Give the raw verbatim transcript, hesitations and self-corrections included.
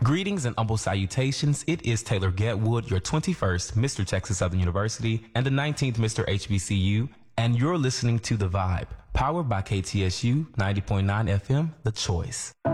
Greetings and humble salutations. It is Taylor Getwood, your twenty-first Mister Texas Southern University and the nineteenth Mister H B C U, and you're listening to The Vibe, powered by K T S U ninety point nine F M, The Choice.